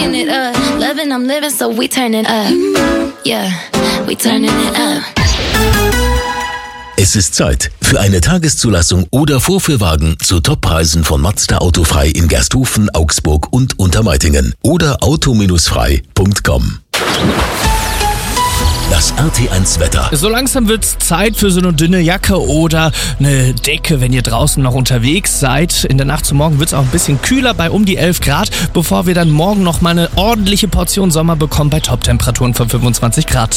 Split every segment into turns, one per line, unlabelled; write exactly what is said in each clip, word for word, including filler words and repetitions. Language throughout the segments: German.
turning it up. Loving, I'm living, so we turning up. Yeah, we turning it up.
Es ist Zeit für eine Tageszulassung oder Vorführwagen zu Toppreisen von Mazda Autofrei in Gersthofen, Augsburg und Untermeitingen oder auto frei punkt com. Das R T eins Wetter.
So langsam wird's Zeit für so eine dünne Jacke oder eine Decke, wenn ihr draußen noch unterwegs seid. In der Nacht zum Morgen wird's auch ein bisschen kühler bei um die elf Grad, bevor wir dann morgen noch mal eine ordentliche Portion Sommer bekommen bei Toptemperaturen von fünfundzwanzig Grad.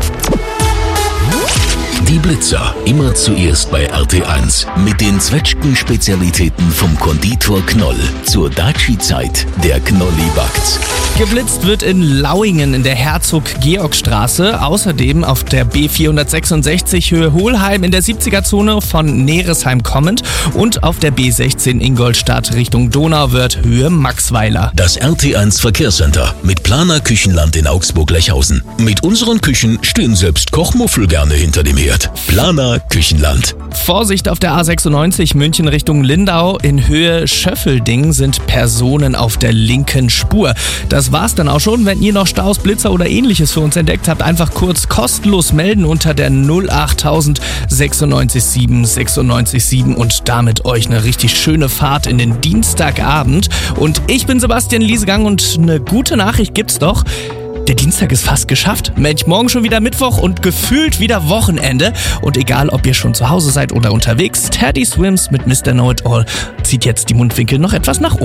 Die Blitzer, immer zuerst bei R T eins. Mit den Zwetschgen-Spezialitäten vom Konditor Knoll. Zur Daci-Zeit, der Knolli backt.
Geblitzt wird in Lauingen in der Herzog-Georg-Straße. Außerdem auf der B vierhundertsechsundsechzig Höhe Hohlheim in der siebziger-Zone von Neresheim kommend. Und auf der B sechzehn Ingolstadt Richtung Donauwörth Höhe Maxweiler.
Das R T eins Verkehrscenter mit Planer Küchenland in Augsburg-Lechhausen. Mit unseren Küchen stehen selbst Kochmuffel gerne hinter dem Herd. Planer Küchenland.
Vorsicht auf der A sechsundneunzig München Richtung Lindau. In Höhe Schöffelding sind Personen auf der linken Spur. Das war's dann auch schon. Wenn ihr noch Staus, Blitzer oder ähnliches für uns entdeckt habt, einfach kurz kostenlos melden unter der null achttausend sechsundneunzig sieben sechsundneunzig sieben und damit euch eine richtig schöne Fahrt in den Dienstagabend. Und ich bin Sebastian Liesegang und eine gute Nachricht gibt's doch. Der Dienstag ist fast geschafft. Mensch, morgen schon wieder Mittwoch und gefühlt wieder Wochenende. Und egal, ob ihr schon zu Hause seid oder unterwegs, Teddy Swims mit Mister Know-It-All zieht jetzt die Mundwinkel noch etwas nach oben.